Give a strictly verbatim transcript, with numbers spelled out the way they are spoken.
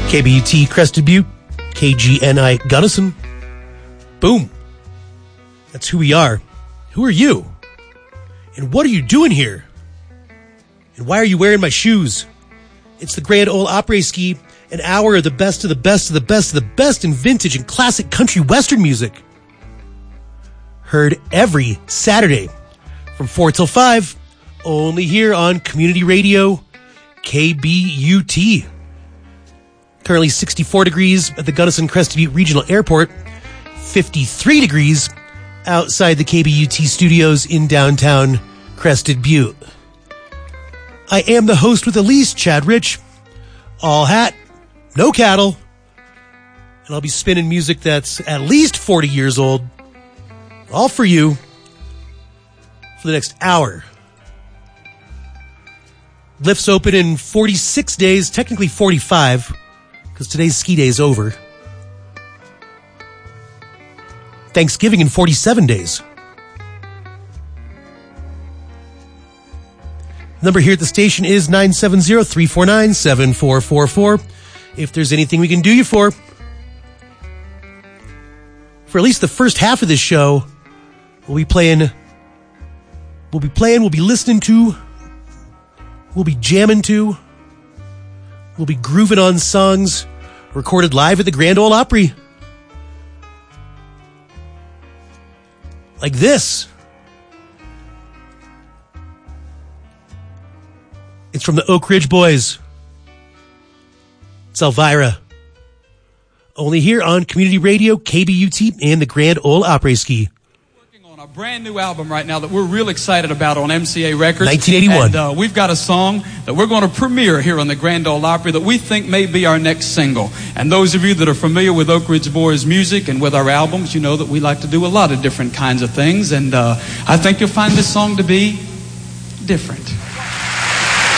K B U T Crested Butte, K G N I Gunnison. Boom. That's who we are. Who are you? And what are you doing here? And why are you wearing my shoes? It's the Grand Ole Opry Ski, an hour of the best of the best of the best of the best in vintage and classic country western music. Heard every Saturday from four till five, only here on Community Radio K B U T. Currently sixty-four degrees at the Gunnison Crested Butte Regional Airport, fifty-three degrees outside the K B U T studios in downtown Crested Butte. I am the host with the least, Chad Rich. All hat, no cattle. And I'll be spinning music that's at least forty years old. All for you for the next hour. Lifts open in forty-six days, technically forty-five, because today's ski day is over. Thanksgiving in forty-seven days. Number here at the station is nine seven zero, three four nine, seven four four four. If there's anything we can do you for. For at least the first half of this show, we'll be playing, we'll be playing, we'll be listening to, we'll be jamming to, we'll be grooving on songs recorded live at the Grand Ole Opry. Like this. It's from the Oak Ridge Boys. It's Elvira. Only here on Community Radio, K B U T, and the Grand Ole Opry Ski. Working on a brand new album right now that we're real excited about on M C A Records. nineteen eighty-one. And uh, we've got a song that we're going to premiere here on the Grand Ole Opry that we think may be our next single. And those of you that are familiar with Oak Ridge Boys music and with our albums, you know that we like to do a lot of different kinds of things. And uh, I think you'll find this song to be different.